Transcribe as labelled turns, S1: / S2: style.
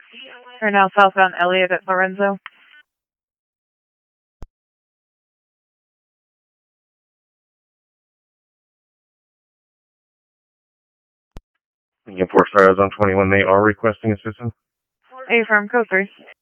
S1: We're now southbound Elliott at Lorenzo.
S2: Union 4 Stars on 21, they are requesting assistance.
S1: Affirm, code 3.